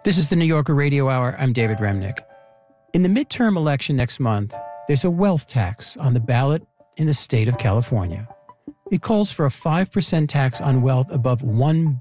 This is the New Yorker Radio Hour. I'm David Remnick. In the midterm election next month, there's a wealth tax on the ballot in the state of California. It calls for a 5% tax on wealth above $1